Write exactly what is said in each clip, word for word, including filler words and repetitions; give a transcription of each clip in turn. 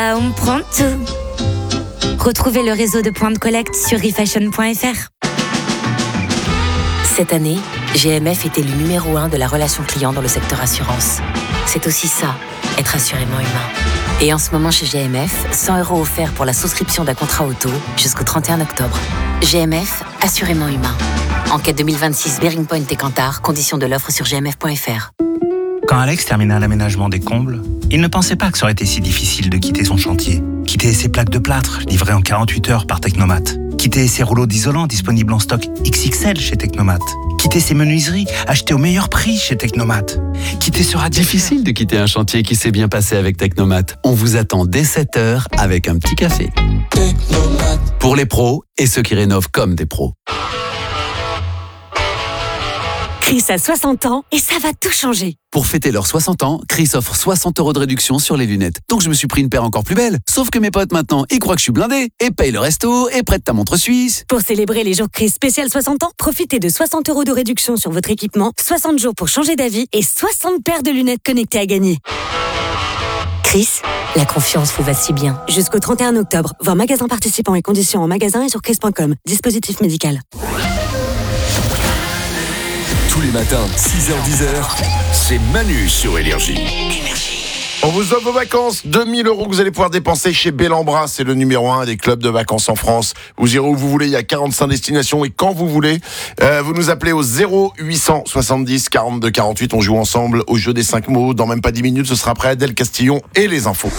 Ah, on prend tout. Retrouvez le réseau de points de collecte sur refashion point f r. Cette année, G M F est élu numéro un de la relation client dans le secteur assurance. C'est aussi ça, être assurément humain. Et en ce moment chez G M F, cent euros offerts pour la souscription d'un contrat auto jusqu'au trente et un octobre. G M F, assurément humain. Enquête deux mille vingt-six, Bearing Point et Kantar, conditions de l'offre sur g m f point f r. Quand Alex termina l'aménagement des combles, il ne pensait pas que ça aurait été si difficile de quitter son chantier. Quitter ses plaques de plâtre, livrées en quarante-huit heures par Technomat. Quitter ses rouleaux d'isolant disponibles en stock X X L chez Technomat. Quitter ses menuiseries achetées au meilleur prix chez Technomat. Quitter ce radiateur. Difficile de quitter un chantier qui s'est bien passé avec Technomat. On vous attend dès sept heures avec un petit café. Technomat. Pour les pros et ceux qui rénovent comme des pros. Chris a soixante ans et ça va tout changer. Pour fêter leurs soixante ans, Chris offre soixante euros de réduction sur les lunettes. Donc je me suis pris une paire encore plus belle. Sauf que mes potes maintenant, ils croient que je suis blindé et payent le resto et prêtent ta montre suisse. Pour célébrer les jours Chris spécial soixante ans, profitez de soixante euros de réduction sur votre équipement, soixante jours pour changer d'avis et soixante paires de lunettes connectées à gagner. Chris, la confiance vous va si bien. Jusqu'au trente et un octobre, voir magasin participant et conditions en magasin et sur chris point com. Dispositif médical. Tous les matins, six heures dix, c'est Manu sur Énergie. On vous offre vos vacances, deux mille euros que vous allez pouvoir dépenser chez Bellambra, c'est le numéro un des clubs de vacances en France. Vous irez où vous voulez, il y a quarante-cinq destinations et quand vous voulez. Euh, vous nous appelez au zéro huit cent soixante-dix quarante-deux quarante-huit, on joue ensemble au jeu des cinq mots. Dans même pas dix minutes, ce sera après Adèle Castillon et les infos.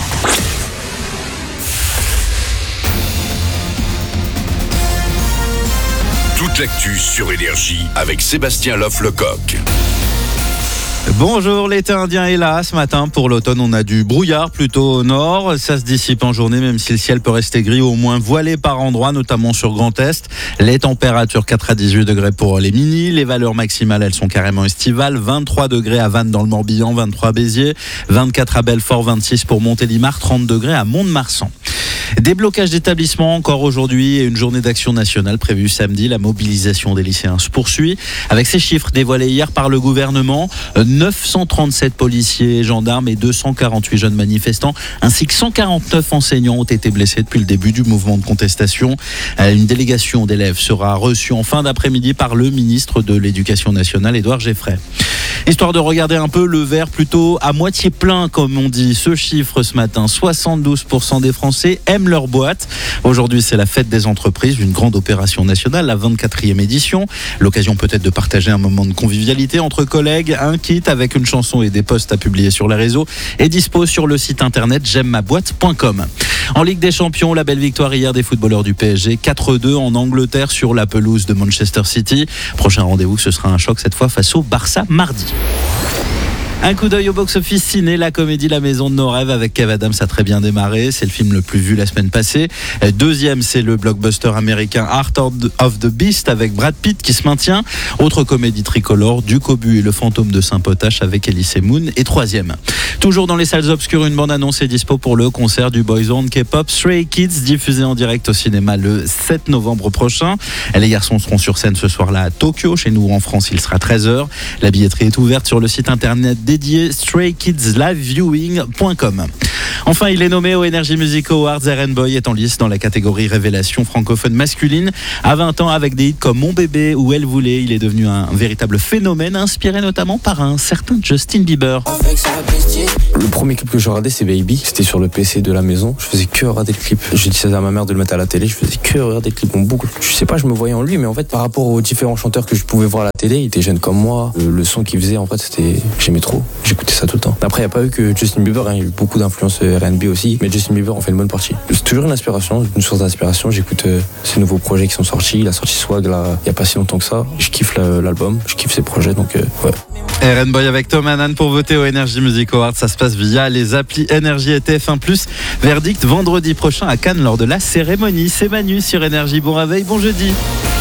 Toute l'actu sur Énergie avec Sébastien Loff-Lecoq. Bonjour, l'été indien est là. Ce matin, pour l'automne, on a du brouillard plutôt au nord. Ça se dissipe en journée, même si le ciel peut rester gris, au moins voilé par endroits, notamment sur Grand Est. Les températures quatre à dix-huit degrés pour les minis. Les valeurs maximales, elles sont carrément estivales. vingt-trois degrés à Vannes dans le Morbihan, vingt-trois à Béziers, vingt-quatre à Belfort, vingt-six pour Montélimar, trente degrés à Mont-de-Marsan. Des blocages d'établissements encore aujourd'hui et une journée d'action nationale prévue samedi. La mobilisation des lycéens se poursuit avec ces chiffres dévoilés hier par le gouvernement. neuf cent trente-sept policiers, gendarmes et deux cent quarante-huit jeunes manifestants ainsi que cent quarante-neuf enseignants ont été blessés depuis le début du mouvement de contestation. Une délégation d'élèves sera reçue en fin d'après-midi par le ministre de l'Éducation nationale, Édouard Geffray. Histoire de regarder un peu le verre plutôt à moitié plein, comme on dit. Ce chiffre ce matin, soixante-douze pour cent des Français aiment leur boîte. Aujourd'hui, c'est la fête des entreprises, une grande opération nationale, la vingt-quatrième édition. L'occasion peut-être de partager un moment de convivialité entre collègues. Un kit avec une chanson et des posts à publier sur les réseaux est dispo sur le site internet j'aime ma boîte point com. En Ligue des Champions, la belle victoire hier des footballeurs du P S G, quatre deux en Angleterre sur la pelouse de Manchester City. Prochain rendez-vous, ce sera un choc cette fois face au Barça mardi. Un coup d'œil au box-office ciné, la comédie La Maison de nos rêves avec Kev Adams a très bien démarré. C'est le film le plus vu la semaine passée. Deuxième, c'est le blockbuster américain Heart of the Beast avec Brad Pitt qui se maintient. Autre comédie tricolore, Du Cobu et le fantôme de Saint-Potache avec Elise Moon. Et troisième, toujours dans les salles obscures, une bande-annonce est dispo pour le concert du boys-band K-pop Stray Kids, diffusé en direct au cinéma le sept novembre prochain. Les garçons seront sur scène ce soir-là à Tokyo. Chez nous en France, il sera treize heures. La billetterie est ouverte sur le site internet dédié stray kids live viewing point com. Enfin, il est nommé au Energy Music Awards. Eren Boy est en lice dans la catégorie révélation francophone masculine. À vingt ans, avec des hits comme Mon bébé ou Elle voulait, il est devenu un véritable phénomène, inspiré notamment par un certain Justin Bieber. Le premier clip que j'ai regardé, c'est Baby. C'était sur le P C de la maison. Je faisais que regarder le clip. J'ai dit à ma mère de le mettre à la télé. Je faisais que regarder le clip en boucle. Je sais pas, je me voyais en lui, mais en fait, par rapport aux différents chanteurs que je pouvais voir à la télé, il était jeune comme moi. Le, le son qu'il faisait, en fait, c'était, j'aimais trop. J'écoutais ça tout le temps. Après, il n'y a pas eu que Justin Bieber, hein. Il y a eu beaucoup d'influences R and B aussi, mais Justin Bieber en fait une bonne partie. C'est toujours une inspiration, une source d'inspiration. J'écoute euh, ces nouveaux projets qui sont sortis. Il a sorti Swag là, il n'y a pas si longtemps que ça. Je kiffe la, l'album, je kiffe ses projets, donc euh, ouais. Eren Boy avec Tom Hanan pour voter au Energy Music Awards. Ça se passe via les applis Énergie et T F un plus. Verdict vendredi prochain à Cannes lors de la cérémonie. C'est Manu sur Énergie. Bon réveil, bon jeudi.